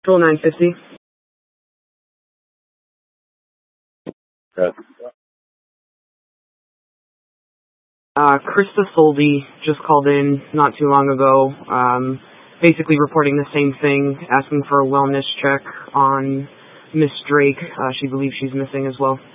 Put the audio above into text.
Total 950. Okay. Krista Soldi just called in not too long ago, basically reporting the same thing, asking for a wellness check on Miss Drake. She believes she's missing as well.